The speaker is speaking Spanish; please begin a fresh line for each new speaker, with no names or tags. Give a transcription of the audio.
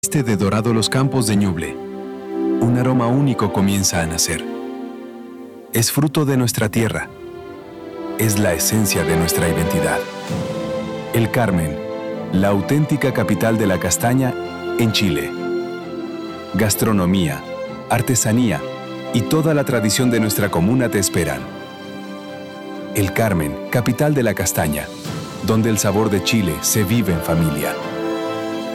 Viste de dorado los campos de Ñuble. Un aroma único comienza a nacer. Es fruto de nuestra tierra. Es la esencia de nuestra identidad. El Carmen, la auténtica capital de la castaña en Chile. Gastronomía, artesanía y toda la tradición de nuestra comuna te esperan. El Carmen, capital de la castaña, donde el sabor de Chile se vive en familia.